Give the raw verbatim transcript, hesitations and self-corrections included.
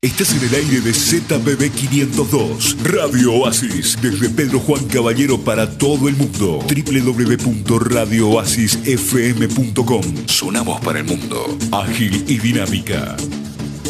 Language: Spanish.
Estás en el aire de Z P B quinientos dos, Radio Oasis, desde Pedro Juan Caballero para todo el mundo. doble u doble u doble u punto radio oasis f m punto com. Sonamos para el mundo. Ágil y dinámica.